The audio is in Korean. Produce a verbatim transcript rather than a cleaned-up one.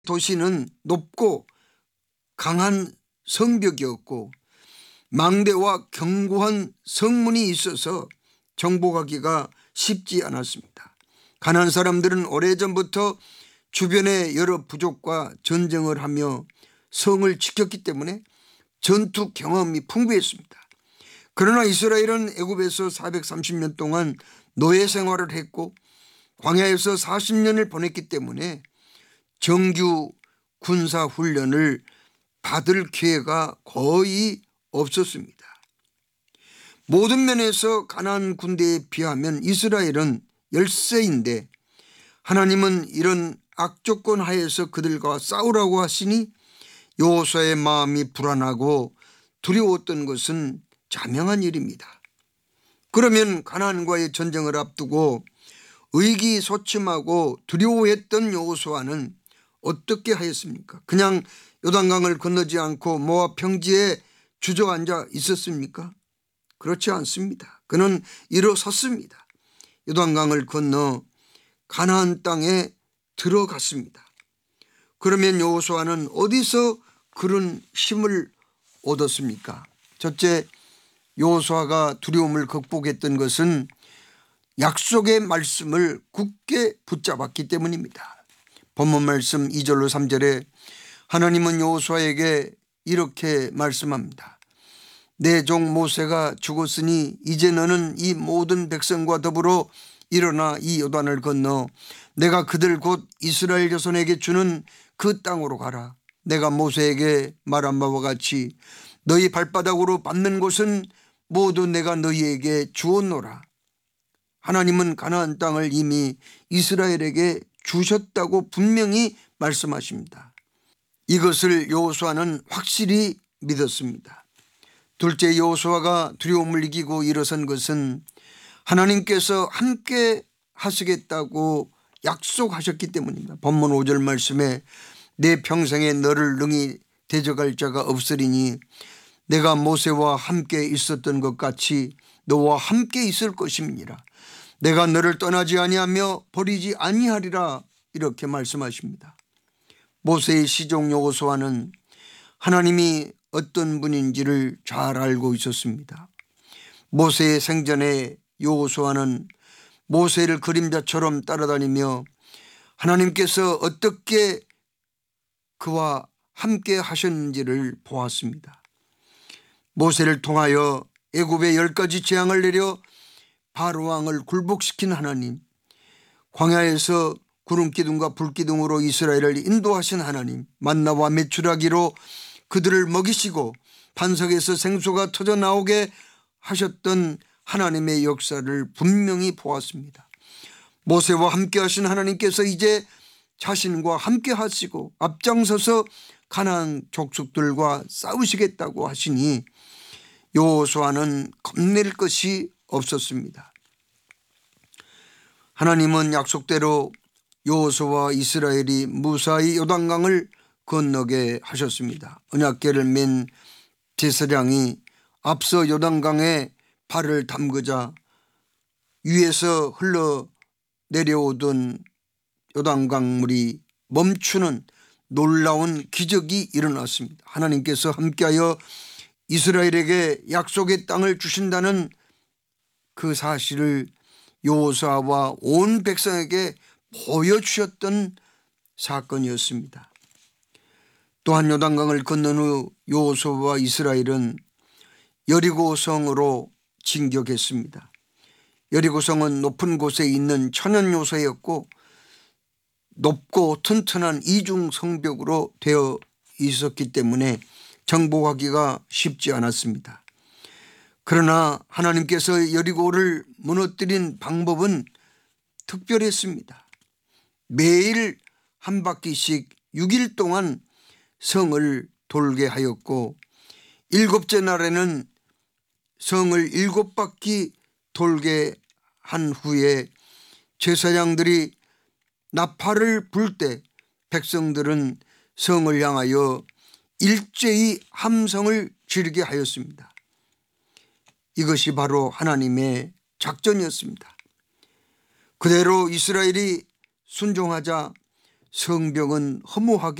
도시는 높고 강한 성벽이었고 망대와 견고한 성문이 있어서 정복하기가 쉽지 않았습니다. 가나안 사람들은 오래전부터 주변의 여러 부족과 전쟁을 하며 성을 지켰기 때문에 전투 경험이 풍부했습니다. 그러나 이스라엘은 애굽에서 사백삼십 년 동안 노예 생활을 했고 광야에서 사십 년을 보냈기 때문에 정규 군사 훈련을 받을 기회가 거의 없었습니다. 모든 면에서 가나안 군대에 비하면 이스라엘은 열세인데 하나님은 이런 악조건 하에서 그들과 싸우라고 하시니 여호수아의 마음이 불안하고 두려웠던 것은 자명한 일입니다. 그러면 가나안과의 전쟁을 앞두고 의기소침하고 두려워했던 여호수아는 어떻게 하였습니까? 그냥 요단강을 건너지 않고 모압 평지에 주저앉아 있었습니까? 그렇지 않습니다. 그는 일어섰습니다. 요단강을 건너 가나안 땅에 들어갔습니다. 그러면 여호수아는 어디서 그런 힘을 얻었습니까? 첫째, 여호수아가 두려움을 극복했던 것은 약속의 말씀을 굳게 붙잡았기 때문입니다. 본문 말씀 이 절로 삼 절에 하나님은 여호수아에게 이렇게 말씀합니다. 내 종 모세가 죽었으니 이제 너는 이 모든 백성과 더불어 일어나 이 요단을 건너 내가 그들 곧 이스라엘 자손에게 주는 그 땅으로 가라. 내가 모세에게 말한 바와 같이 너희 발바닥으로 밟는 곳은 모두 내가 너희에게 주었노라. 하나님은 가나안 땅을 이미 이스라엘에게 주셨다고 분명히 말씀하십니다. 이것을 여호수아는 확실히 믿었습니다. 둘째, 여호수아가 두려움을 이기고 일어선 것은 하나님께서 함께 하시겠다고 약속하셨기 때문입니다. 본문 오 절 말씀에 내 평생에 너를 능히 대적할 자가 없으리니 내가 모세와 함께 있었던 것 같이 너와 함께 있을 것임이니라. 내가 너를 떠나지 아니하며 버리지 아니하리라. 이렇게 말씀하십니다. 모세의 시종 여호수아는 하나님이 어떤 분인지를 잘 알고 있었습니다. 모세의 생전에 여호수아는 모세를 그림자처럼 따라다니며 하나님께서 어떻게 그와 함께 하셨는지를 보았습니다. 모세를 통하여 애굽에 열 가지 재앙을 내려 바로 왕을 굴복시킨 하나님, 광야에서 구름기둥과 불기둥으로 이스라엘을 인도하신 하나님, 만나와 메추라기로 그들을 먹이시고 반석에서 생수가 터져 나오게 하셨던 하나님의 역사를 분명히 보았습니다. 모세와 함께 하신 하나님께서 이제 자신과 함께 하시고 앞장서서 가나안 족속들과 싸우시겠다고 하시니 여호수아는 겁낼 것이 없었습니다. 하나님은 약속대로 여호수아와 이스라엘이 무사히 요단강을 건너게 하셨습니다. 언약궤를 맨 제사장이 앞서 요단강에 발을 담그자 위에서 흘러 내려오던 요단강물이 멈추는 놀라운 기적이 일어났습니다. 하나님께서 함께하여 이스라엘에게 약속의 땅을 주신다는 그 사실을 여호수아와 온 백성에게 보여주셨던 사건이었습니다. 또한 요단강을 건넌 후 여호수아와 이스라엘은 여리고 성으로 진격했습니다. 여리고 성은 높은 곳에 있는 천연 요새였고 높고 튼튼한 이중 성벽으로 되어 있었기 때문에 정복하기가 쉽지 않았습니다. 그러나 하나님께서 여리고를 무너뜨린 방법은 특별했습니다. 매일 한 바퀴씩 육 일 동안 성을 돌게 하였고 일곱째 날에는 성을 일곱 바퀴 돌게 한 후에 제사장들이 나팔을 불 때 백성들은 성을 향하여 일제히 함성을 지르게 하였습니다. 이것이 바로 하나님의 작전이었습니다. 그대로 이스라엘이 순종하자 성벽은 허무하게